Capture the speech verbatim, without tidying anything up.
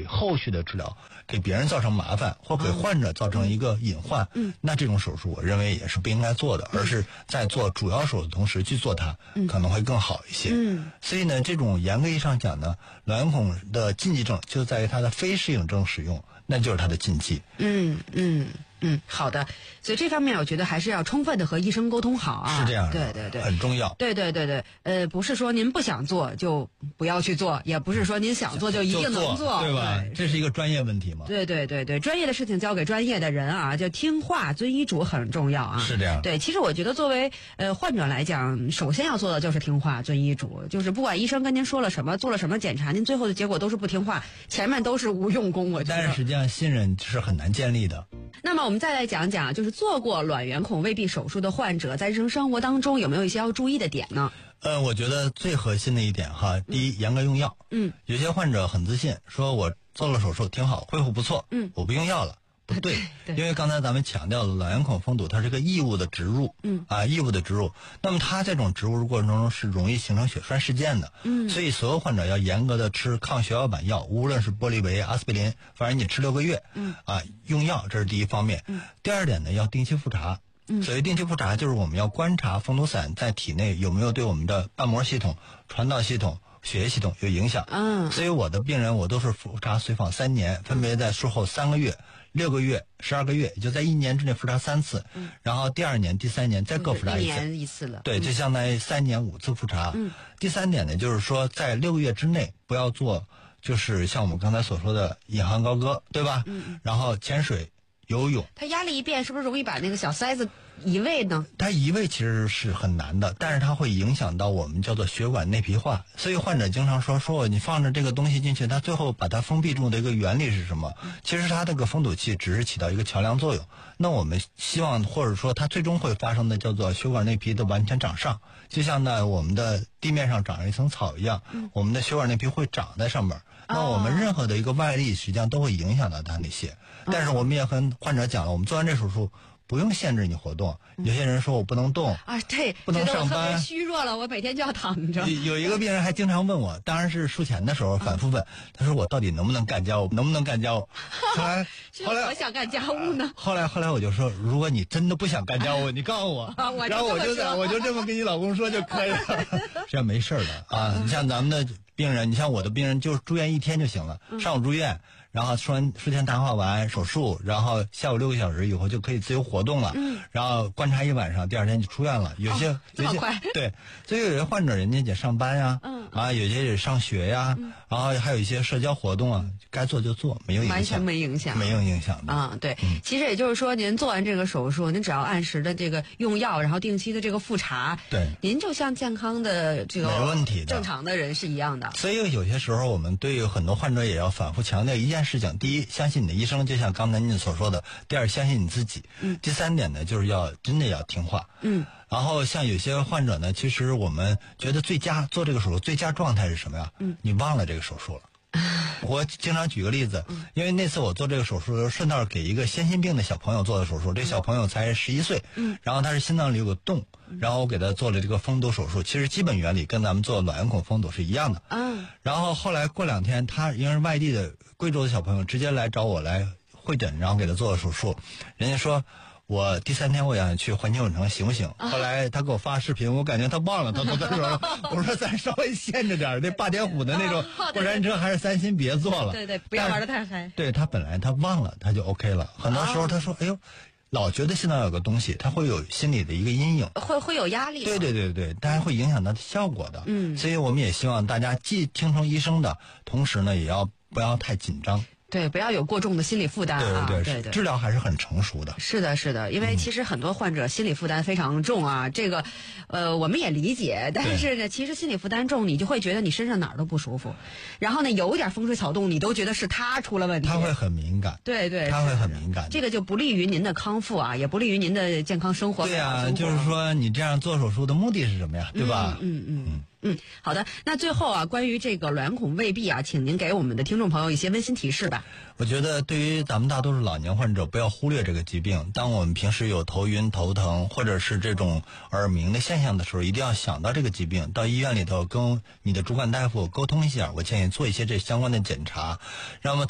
给后续的治疗给别人造成麻烦，或给患者造成一个隐患，嗯，那这种手术我认为也是不应该做的，而是在做主要手术的同时去做它，嗯，可能会更好一些。嗯，所以呢，这种严格意义上讲呢，卵圆孔的禁忌症就在于它的非适应症使用，那就是它的禁忌。 嗯嗯。嗯，好的。所以这方面我觉得还是要充分的和医生沟通好啊。 是这样的， 对对对， 很重要。 对对对对，呃，不是说您不想做就不要去做，也不是说您想做就一定能做， 对吧？ 对， 这是一个专业问题嘛。 对对对对，专业的事情交给专业的人啊，就听话遵医嘱很重要啊。 是这样。 对，其实我觉得作为呃患者来讲，首先要做的就是听话遵医嘱，就是不管医生跟您说了什么，做了什么检查，您最后的结果都是不听话，前面都是无用功。我觉得。 但是实际上信任是很难建立的。 那么我们再来讲讲，就是做过卵圆孔未闭手术的患者，在日常生活当中有没有一些要注意的点呢？ 呃，我觉得最核心的一点哈，第一，严格用药。嗯，有些患者很自信，说我做了手术挺好，恢复不错，嗯，我不用药了。不对， 对， 因为刚才咱们强调了卵圆孔封堵，它是个异物的植入，嗯啊，异物的植入。那么它这种植入过程中是容易形成血栓事件的，嗯，所以所有患者要严格的吃抗血小板药，无论是玻利维、阿司匹林，反正你吃六个月，嗯啊，用药这是第一方面。嗯，第二点呢，要定期复查。嗯，所谓定期复查，就是我们要观察封堵散在体内有没有对我们的瓣膜系统、传导系统、血液系统有影响。嗯，所以我的病人我都是复查随访三年，分别在术后三个月、六个月、十二个月，也就在一年之内复查三次。嗯，然后第二年、第三年再各复查一次。 一年一次了。 对，就相当于三年五次复查。嗯，第三点呢，就是说在六个月之内不要做，就是像我们刚才所说的引吭高歌，对吧？嗯，然后潜水。游泳， 它压力一变，是不是容易把那个小塞子移位呢？ 它移位其实是很难的，但是它会影响到我们叫做血管内皮化。所以患者经常说说你放着这个东西进去，它最后把它封闭住的一个原理是什么？其实它这个封堵器只是起到一个桥梁作用。那我们希望或者说它最终会发生的叫做血管内皮的完全长上，就像呢我们的地面上长了一层草一样，我们的血管内皮会长在上面。那我们任何的一个外力实际上都会影响到它那些。但是我们也跟患者讲了，我们做完这手术不用限制你活动。有些人说我不能动啊，对， 不能上班， 觉得我特别虚弱了，我每天就要躺着。 有一个病人还经常问我，当然是术前的时候反复问，他说我到底能不能干家务，能不能干家务？后来后来我想干家务呢。 后来后来我就说，如果你真的不想干家务，你告诉我， 啊、我然后我就在我就这么跟你老公说就可以了，这样没事的啊。你像咱们的病人，你像我的病人，就是住院一天就行了，上午住院。然后说完术前谈话完手术，然后下午六个小时以后就可以自由活动了。嗯，然后观察一晚上，第二天就出院了。有些、 哦、这么快？ 对，所以有些患者人家得上班呀，嗯啊，有些也上学呀，嗯、然后还有一些社交活动啊，该做就做，没有影响， 完全没影响， 没有影响的啊。对、嗯，其实也就是说，您做完这个手术，您只要按时的这个用药，然后定期的这个复查， 对， 您就像健康的这个没问题的正常的人是一样的。 所以有些时候我们对很多患者也要反复强调一件事情：第一，相信你的医生，就像刚才您所说的；第二，相信你自己。嗯。第三点呢，就是要真的要听话。嗯。然后像有些患者呢，其实我们觉得最佳做这个手术最佳状态是什么呀？嗯。你忘了这个手术了。我经常举个例子，因为那次我做这个手术的时候，顺道给一个先心病的小朋友做的手术，这小朋友才十一岁，嗯，然后他是心脏里有个洞，然后我给他做了这个封堵手术，其实基本原理跟咱们做卵圆孔封堵是一样的，嗯，然后后来过两天，他因为是外地的贵州的小朋友，直接来找我来会诊，然后给他做了手术，人家说。我第三天我想去环球影城行不行？后来他给我发视频，我感觉他忘了他做的时候，我说咱稍微限制点，那霸天虎的那种过山车还是三星别做了。 对对，不要玩的太嗨。 对，他本来他忘了，他就 OK 了。很多时候他说：“哎呦，老觉得心脏有个东西，他会有心理的一个阴影， 会会有压力。” 对对对对，当然会影响他的效果的。嗯，所以我们也希望大家既听从医生的，同时呢，也要不要太紧张。 对，不要有过重的心理负担啊！ 对对对， 治疗还是很成熟的。 是的，是的，因为其实很多患者心理负担非常重啊，这个，呃，我们也理解。但是呢，其实心理负担重，你就会觉得你身上哪儿都不舒服，然后呢，有一点风吹草动，你都觉得是他出了问题。 他会很敏感。 对对， 他会很敏感。 这个就不利于您的康复啊，也不利于您的健康生活。 对啊，就是说你这样做手术的目的是什么呀？对吧？ 嗯嗯嗯。嗯，好的。那最后啊，关于这个卵圆孔未闭啊，请您给我们的听众朋友一些温馨提示吧。 我觉得对于咱们大多数老年患者，不要忽略这个疾病。当我们平时有头晕、头疼，或者是这种耳鸣的现象的时候，一定要想到这个疾病，到医院里头跟你的主管大夫沟通一下。我建议做一些这相关的检查，让我们